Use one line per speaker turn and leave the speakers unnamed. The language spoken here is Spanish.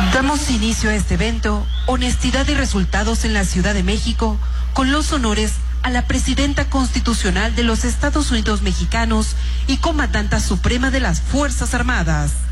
Damos inicio a este evento, Honestidad y Resultados en la Ciudad de México, con los honores a la Presidenta Constitucional de los Estados Unidos Mexicanos y Comandanta Suprema de las Fuerzas Armadas.